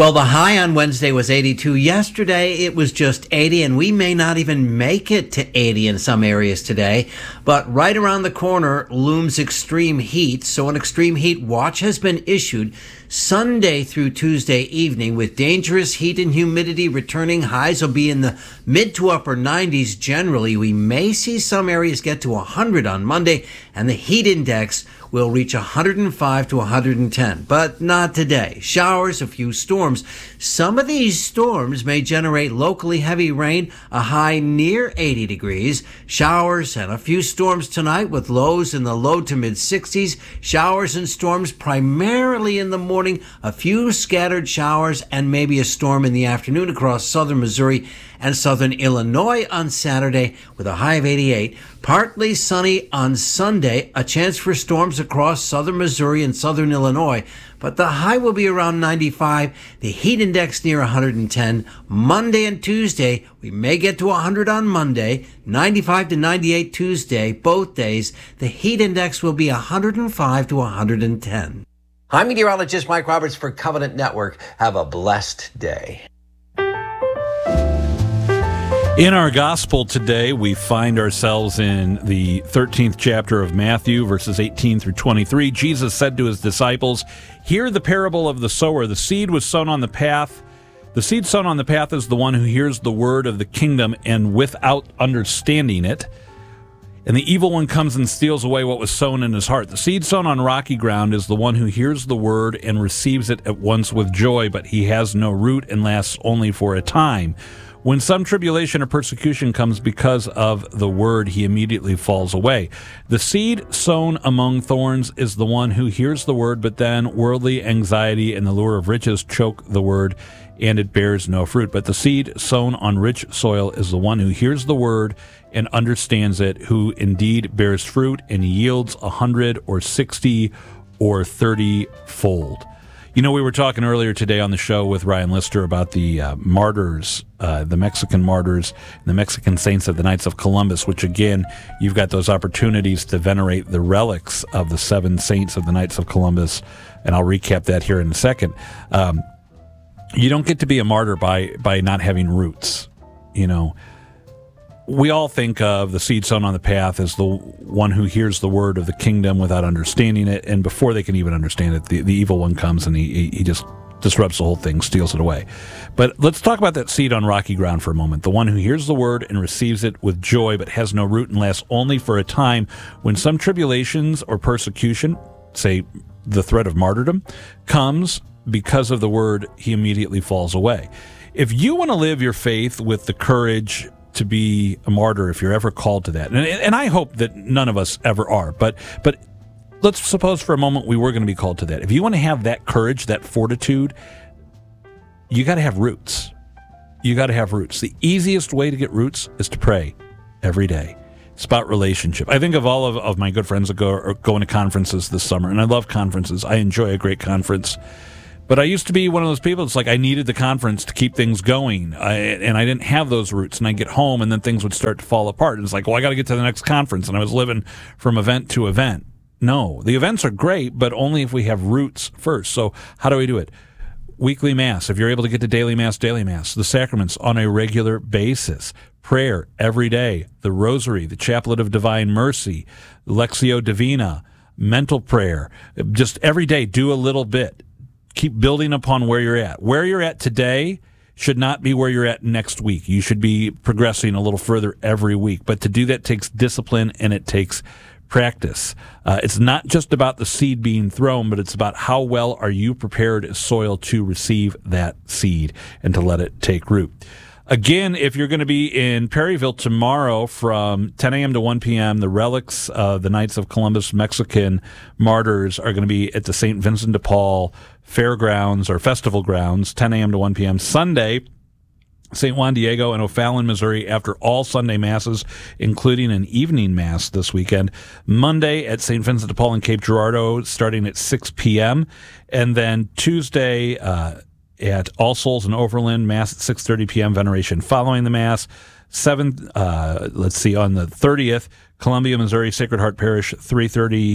Well, the high on Wednesday was 82. Yesterday, it was just 80, and we may not even make it to 80 in some areas today. But right around the corner looms extreme heat. So an extreme heat watch has been issued Sunday through Tuesday evening, with dangerous heat and humidity returning. Highs will be in the mid to upper 90s generally. We may see some areas get to 100 on Monday, and the heat index will reach 105 to 110, but not today. Showers, a few storms. Some of these storms may generate locally heavy rain, a high near 80 degrees. Showers and a few storms tonight with lows in the low to mid 60s. Showers and storms primarily in the morning, a few scattered showers and maybe a storm in the afternoon across southern Missouri and southern Illinois on Saturday with a high of 88. Partly sunny on Sunday, a chance for storms across southern Missouri and southern Illinois, but the high will be around 95, the heat index near 110. Monday and Tuesday, we may get to 100 on Monday, 95 to 98 Tuesday, both days. The heat index will be 105 to 110. I'm meteorologist Mike Roberts for Covenant Network. Have a blessed day. In our gospel today, we find ourselves in the 13th chapter of Matthew, verses 18 through 23. Jesus said to his disciples, "Hear the parable of the sower. The seed was sown on the path. The seed sown on the path is the one who hears the word of the kingdom and without understanding it. And the evil one comes and steals away what was sown in his heart. The seed sown on rocky ground is the one who hears the word and receives it at once with joy, but he has no root and lasts only for a time. When some tribulation or persecution comes because of the word, he immediately falls away. The seed sown among thorns is the one who hears the word, but then worldly anxiety and the lure of riches choke the word, and it bears no fruit. But the seed sown on rich soil is the one who hears the word and understands it, who indeed bears fruit and yields 100 or 60 or 30-fold." You know, we were talking earlier today on the show with Ryan Lister about the martyrs, the Mexican martyrs, the Mexican saints of the Knights of Columbus, which, again, you've got those opportunities to venerate the relics of the 7 saints of the Knights of Columbus, and I'll recap that here in a second. You don't get to be a martyr by not having roots, you know. We all think of the seed sown on the path as the one who hears the word of the kingdom without understanding it, and before they can even understand it, the evil one comes and he just disrupts the whole thing, steals it away. But let's talk about that seed on rocky ground for a moment. The one who hears the word and receives it with joy, but has no root and lasts only for a time. When some tribulations or persecution, say the threat of martyrdom, comes because of the word, he immediately falls away. If you want to live your faith with the courage to be a martyr, if you're ever called to that, and I hope that none of us ever are, but let's suppose for a moment we were going to be called to that. If you want to have that courage, that fortitude, you got to have roots. You got to have roots. The easiest way to get roots is to pray every day. It's about relationship. I think of all of my good friends that are going to conferences this summer, and I love conferences. I enjoy a great conference. But I used to be one of those people, it's like I needed the conference to keep things going, and I didn't have those roots, and I'd get home, and then things would start to fall apart. And it's like, well, I got to get to the next conference, and I was living from event to event. No, the events are great, but only if we have roots first. So how do we do it? Weekly Mass, if you're able to get to daily Mass, the sacraments on a regular basis, prayer every day, the Rosary, the Chaplet of Divine Mercy, Lectio Divina, mental prayer, just every day do a little bit. Keep building upon where you're at. Where you're at today should not be where you're at next week. You should be progressing a little further every week. But to do that takes discipline and it takes practice. It's not just about the seed being thrown, but it's about how well are you prepared as soil to receive that seed and to let it take root. Again, if you're going to be in Perryville tomorrow from 10 a.m. to 1 p.m., the relics of the Knights of Columbus Mexican martyrs are going to be at the St. Vincent de Paul Fairgrounds or Festival Grounds, 10 a.m. to 1 p.m. Sunday, St. Juan Diego and O'Fallon, Missouri, after all Sunday Masses, including an evening Mass this weekend. Monday at St. Vincent de Paul in Cape Girardeau, starting at 6 p.m. And then Tuesday at All Souls in Overland, Mass at 6:30 p.m., veneration following the Mass. On the 30th, Columbia, Missouri, Sacred Heart Parish, 3:30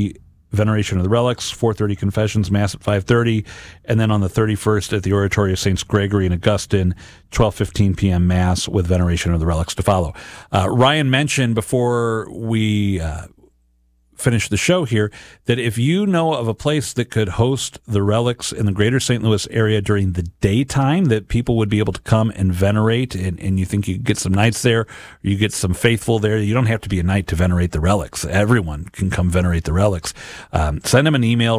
veneration of the relics, 4:30 confessions, Mass at 5:30, and then on the 31st at the Oratory of Saints Gregory and Augustine, 12:15 p.m. Mass with veneration of the relics to follow. Ryan mentioned before we finish the show here that if you know of a place that could host the relics in the greater St. Louis area during the daytime that people would be able to come and venerate, and you think you get some nights there, or you get some faithful there, you don't have to be a knight to venerate the relics. Everyone can come venerate the relics. Send him an email,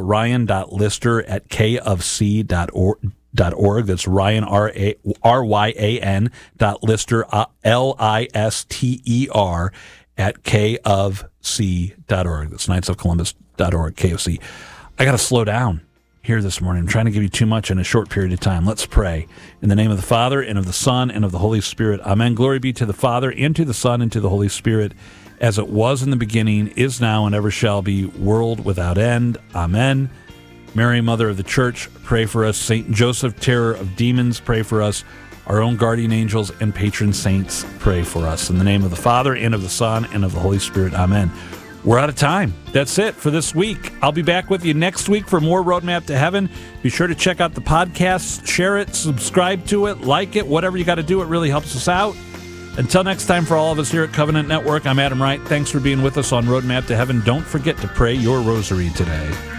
ryan.lister@kofc.org. That's Ryan, R-Y-A-N .lister, Lister, at kofc.org. That's knightsofcolumbus.org, KOC. I got to slow down here this morning. I'm trying to give you too much in a short period of time. Let's pray. In the name of the Father, and of the Son, and of the Holy Spirit. Amen. Glory be to the Father, and to the Son, and to the Holy Spirit, as it was in the beginning, is now, and ever shall be, world without end. Amen. Mary, Mother of the Church, pray for us. Saint Joseph, terror of demons, pray for us. Our own guardian angels and patron saints, pray for us. In the name of the Father, and of the Son, and of the Holy Spirit. Amen. We're out of time. That's it for this week. I'll be back with you next week for more Roadmap to Heaven. Be sure to check out the podcast, share it, subscribe to it, like it, whatever you got to do. It really helps us out. Until next time, for all of us here at Covenant Network, I'm Adam Wright. Thanks for being with us on Roadmap to Heaven. Don't forget to pray your rosary today.